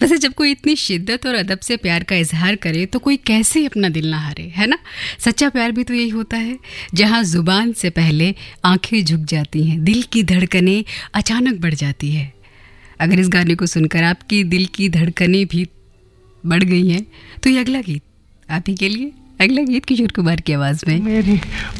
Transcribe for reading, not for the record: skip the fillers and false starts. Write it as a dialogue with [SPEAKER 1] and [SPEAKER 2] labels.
[SPEAKER 1] वैसे जब कोई इतनी शिद्दत और अदब से प्यार का इजहार करे तो कोई कैसे अपना दिल ना हारे, है ना। सच्चा प्यार भी तो यही होता है, जहाँ जुबान से पहले आंखें झुक जाती हैं, दिल की धड़कनें अचानक बढ़ जाती है। अगर इस गाने को सुनकर आपकी दिल की धड़कनें भी बढ़ गई हैं तो ये अगला गीत आप ही के लिए, अगला गीत किशोर कुमार की आवाज़ में।